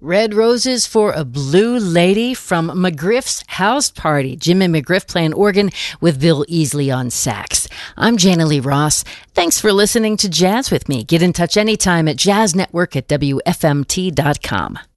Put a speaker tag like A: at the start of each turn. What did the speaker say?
A: Red Roses for a Blue Lady from McGriff's House Party. Jimmy McGriff playing organ with Bill Easley on sax. I'm Jana Lee Ross. Thanks for listening to Jazz with me. Get in touch anytime at jazznetwork@wfmt.com.